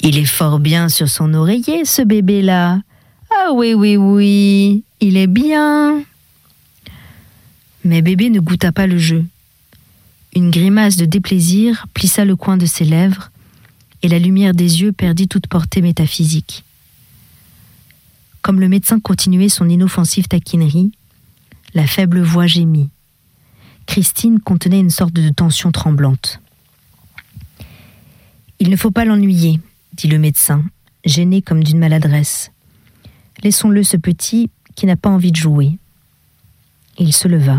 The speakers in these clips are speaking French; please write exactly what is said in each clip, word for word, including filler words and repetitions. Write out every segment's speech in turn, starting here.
Il est fort bien sur son oreiller, ce bébé-là. Ah oui, oui, oui, il est bien. » Mais bébé ne goûta pas le jeu. Une grimace de déplaisir plissa le coin de ses lèvres et la lumière des yeux perdit toute portée métaphysique. Comme le médecin continuait son inoffensive taquinerie, la faible voix gémit. Christine contenait une sorte de tension tremblante. « Il ne faut pas l'ennuyer, » dit le médecin, gêné comme d'une maladresse. « Laissons-le, ce petit qui n'a pas envie de jouer. » Il se leva.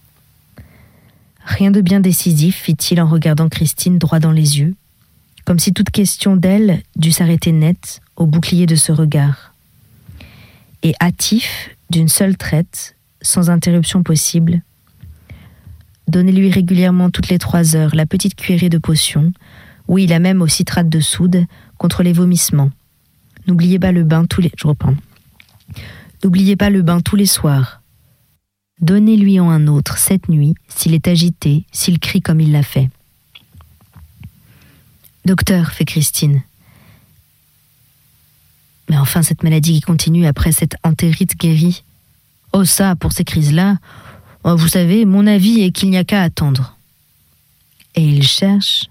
« Rien de bien décisif, fit-il en regardant Christine droit dans les yeux, comme si toute question d'elle dût s'arrêter net au bouclier de ce regard. Et hâtif, d'une seule traite, sans interruption possible, donnez-lui régulièrement toutes les trois heures la petite cuillerée de potion, oui, la même au citrate de soude, contre les vomissements. N'oubliez pas le bain tous les... Je reprends. N'oubliez pas le bain tous les soirs. Donnez-lui en un autre cette nuit, s'il est agité, s'il crie comme il l'a fait. Docteur, fait Christine. Mais enfin, cette maladie qui continue après cette entérite guérie. Oh ça, pour ces crises-là, oh, vous savez, mon avis est qu'il n'y a qu'à attendre. Et il cherche...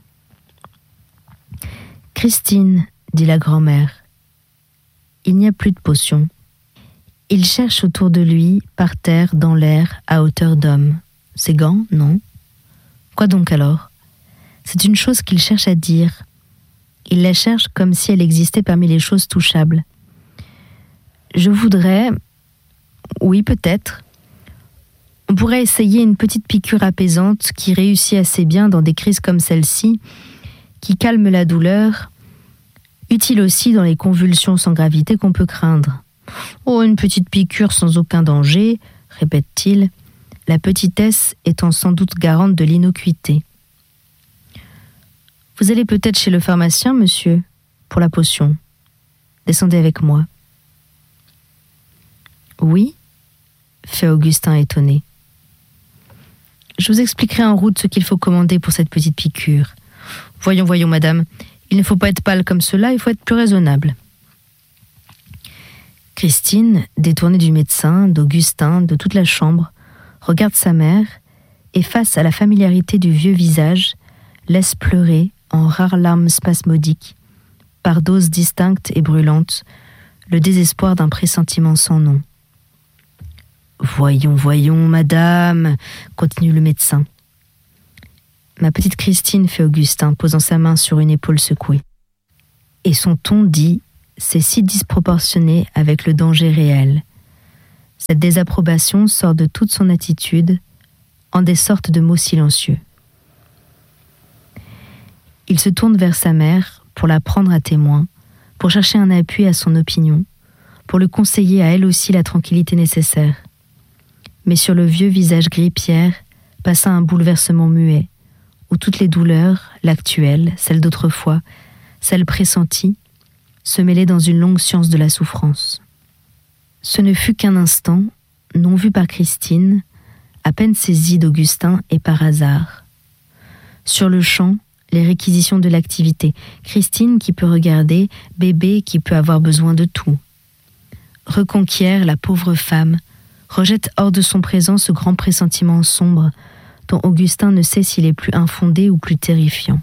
Christine, dit la grand-mère, il n'y a plus de potion. Il cherche autour de lui, par terre, dans l'air, à hauteur d'homme. Ses gants, non? Quoi donc alors? C'est une chose qu'il cherche à dire. Il la cherche comme si elle existait parmi les choses touchables. Je voudrais... Oui, peut-être. On pourrait essayer une petite piqûre apaisante qui réussit assez bien dans des crises comme celle-ci, qui calme la douleur, utile aussi dans les convulsions sans gravité qu'on peut craindre. Oh, une petite piqûre sans aucun danger, répète-t-il, la petitesse étant sans doute garante de l'innocuité. Vous allez peut-être chez le pharmacien, monsieur, pour la potion. Descendez avec moi. Oui, fait Augustin étonné. Je vous expliquerai en route ce qu'il faut commander pour cette petite piqûre. Voyons, voyons, madame, il ne faut pas être pâle comme cela, il faut être plus raisonnable. Christine, détournée du médecin, d'Augustin, de toute la chambre, regarde sa mère et, face à la familiarité du vieux visage, laisse pleurer, en rares larmes spasmodiques, par doses distinctes et brûlantes, le désespoir d'un pressentiment sans nom. « Voyons, voyons, madame, » continue le médecin. « Ma petite Christine, fait Augustin, posant sa main sur une épaule secouée. Et son ton dit, c'est si disproportionné avec le danger réel. Cette désapprobation sort de toute son attitude, en des sortes de mots silencieux. Il se tourne vers sa mère pour la prendre à témoin, pour chercher un appui à son opinion, pour le conseiller à elle aussi la tranquillité nécessaire. Mais sur le vieux visage gris-pierre passa un bouleversement muet, où toutes les douleurs, l'actuelle, celle d'autrefois, celle pressentie, se mêlaient dans une longue science de la souffrance. Ce ne fut qu'un instant, non vu par Christine, à peine saisi d'Augustin et par hasard. Sur le champ, les réquisitions de l'activité. Christine qui peut regarder, bébé qui peut avoir besoin de tout. Reconquiert la pauvre femme, rejette hors de son présent ce grand pressentiment sombre dont Augustin ne sait s'il est plus infondé ou plus terrifiant.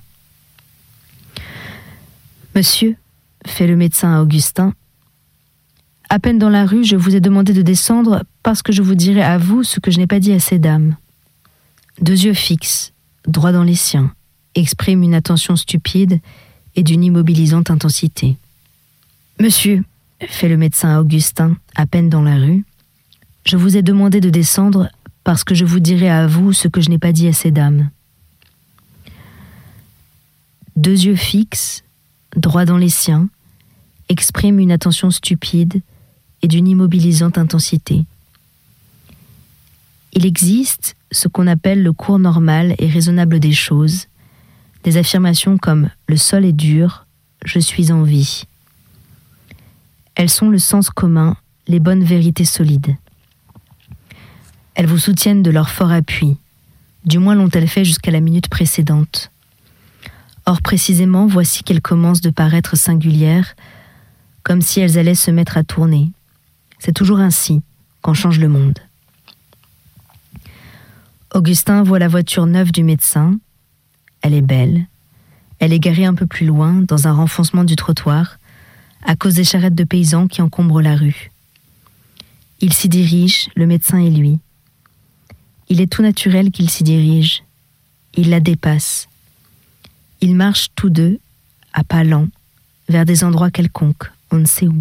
« Monsieur, fait le médecin à Augustin, à peine dans la rue, je vous ai demandé de descendre parce que je vous dirai à vous ce que je n'ai pas dit à ces dames. » Deux yeux fixes, droit dans les siens, expriment une attention stupide et d'une immobilisante intensité. « Monsieur, fait le médecin à Augustin, à peine dans la rue, je vous ai demandé de descendre parce que je vous dirai à vous ce que je n'ai pas dit à ces dames. » Deux yeux fixes, droit dans les siens, expriment une attention stupide et d'une immobilisante intensité. Il existe ce qu'on appelle le cours normal et raisonnable des choses, des affirmations comme « le sol est dur, je suis en vie ». Elles sont le sens commun, les bonnes vérités solides. Elles vous soutiennent de leur fort appui, du moins l'ont-elles fait jusqu'à la minute précédente. Or précisément, voici qu'elles commencent de paraître singulières, comme si elles allaient se mettre à tourner. C'est toujours ainsi qu'en change le monde. Augustin voit la voiture neuve du médecin. Elle est belle. Elle est garée un peu plus loin, dans un renfoncement du trottoir, à cause des charrettes de paysans qui encombrent la rue. Il s'y dirige, le médecin et lui. Il est tout naturel qu'il s'y dirige. Il la dépasse. Ils marchent tous deux, à pas lents, vers des endroits quelconques, on ne sait où.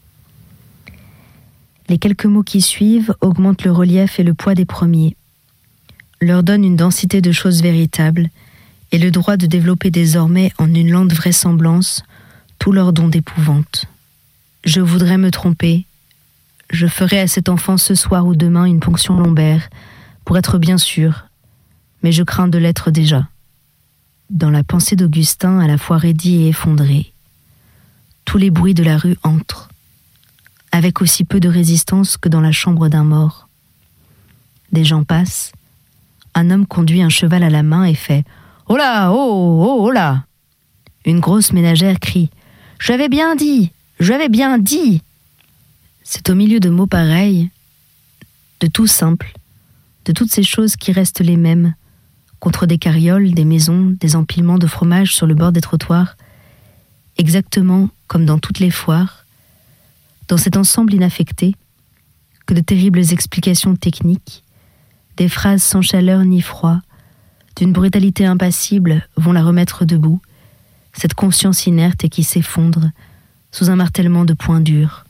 Les quelques mots qui suivent augmentent le relief et le poids des premiers, leur donnent une densité de choses véritables et le droit de développer désormais en une lente vraisemblance tout leur don d'épouvante. Je voudrais me tromper. Je ferai à cet enfant ce soir ou demain une ponction lombaire, pour être bien sûr, mais je crains de l'être déjà. Dans la pensée d'Augustin, à la fois raidie et effondrée, tous les bruits de la rue entrent, avec aussi peu de résistance que dans la chambre d'un mort. Des gens passent, un homme conduit un cheval à la main et fait « Oh là, oh, oh, oh là !» Une grosse ménagère crie « J'avais bien dit, j'avais bien dit !» C'est au milieu de mots pareils, de tout simple, de toutes ces choses qui restent les mêmes, contre des carrioles, des maisons, des empilements de fromage sur le bord des trottoirs, exactement comme dans toutes les foires, dans cet ensemble inaffecté, que de terribles explications techniques, des phrases sans chaleur ni froid, d'une brutalité impassible vont la remettre debout, cette conscience inerte et qui s'effondre sous un martèlement de poings durs.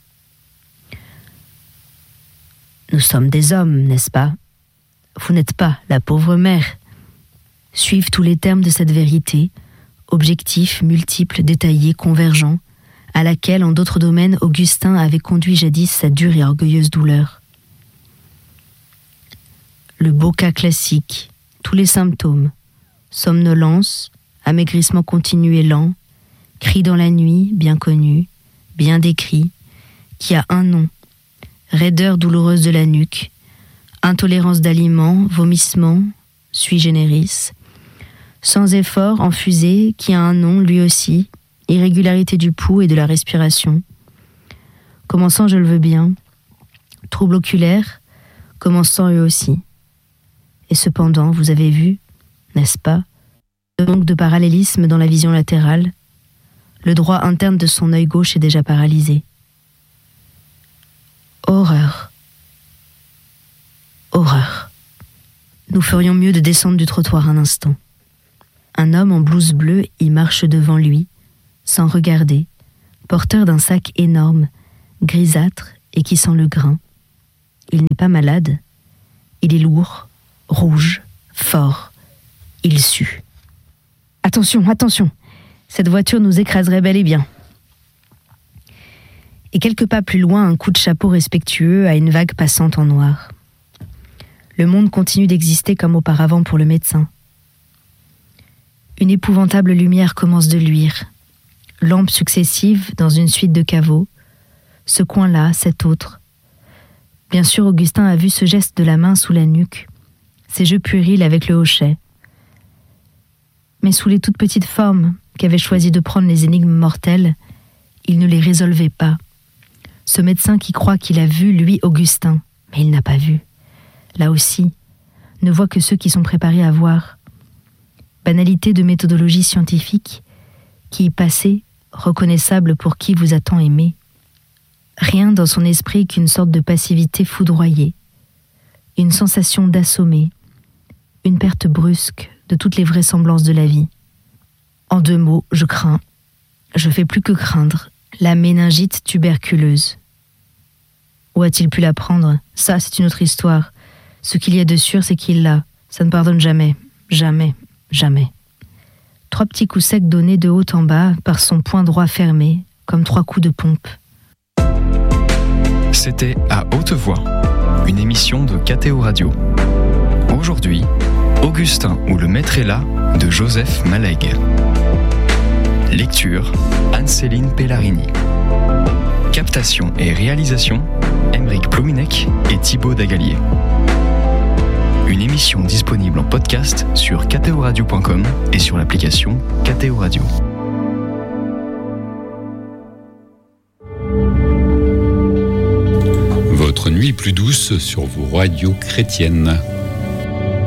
Nous sommes des hommes, n'est-ce pas ? Vous n'êtes pas la pauvre mère. Suivent tous les termes de cette vérité, objectifs, multiples, détaillés, convergents, à laquelle, en d'autres domaines, Augustin avait conduit jadis sa dure et orgueilleuse douleur. Le beau cas classique, tous les symptômes, somnolence, amaigrissement continu et lent, cri dans la nuit, bien connu, bien décrit, qui a un nom, raideur douloureuse de la nuque, intolérance d'aliments, vomissement, sui generis, sans effort, en fusée, qui a un nom lui aussi, irrégularité du pouls et de la respiration. Commençant, je le veux bien, trouble oculaire, commençant eux aussi. Et cependant, vous avez vu, n'est-ce pas, le manque de parallélisme dans la vision latérale, le droit interne de son œil gauche est déjà paralysé. Horreur. Horreur. Nous ferions mieux de descendre du trottoir un instant. Un homme en blouse bleue y marche devant lui, sans regarder, porteur d'un sac énorme, grisâtre et qui sent le grain. Il n'est pas malade. Il est lourd, rouge, fort. Il sue. Attention, attention, cette voiture nous écraserait bel et bien. Et quelques pas plus loin, un coup de chapeau respectueux à une vague passante en noir. Le monde continue d'exister comme auparavant pour le médecin. Une épouvantable lumière commence de luire. Lampes successives dans une suite de caveaux. Ce coin-là, cet autre. Bien sûr, Augustin a vu ce geste de la main sous la nuque, ces jeux puérils avec le hochet. Mais sous les toutes petites formes qu'avaient choisi de prendre les énigmes mortelles, il ne les résolvait pas. Ce médecin qui croit qu'il a vu, lui, Augustin, mais il n'a pas vu. Là aussi, ne voit que ceux qui sont préparés à voir. Banalité de méthodologie scientifique, qui y passait, reconnaissable pour qui vous a tant aimé. Rien dans son esprit qu'une sorte de passivité foudroyée, une sensation d'assommer, une perte brusque de toutes les vraisemblances de la vie. En deux mots, je crains, je fais plus que craindre, la méningite tuberculeuse. Où a-t-il pu la prendre ? Ça, c'est une autre histoire. Ce qu'il y a de sûr, c'est qu'il l'a. Ça ne pardonne jamais, jamais, jamais. Trois petits coups secs donnés de haut en bas par son poing droit fermé, comme trois coups de pompe. C'était À Haute Voix, une émission de K T O Radio. Aujourd'hui, Augustin ou le maître est là de Joseph Malègue. Lecture, Anne-Céline Pellarini. Captation et réalisation, Aymeric Plominec et Thibaut Dagalier. Une émission disponible en podcast sur catéoradio point com et sur l'application Catéo Radio. Votre nuit plus douce sur vos radios chrétiennes.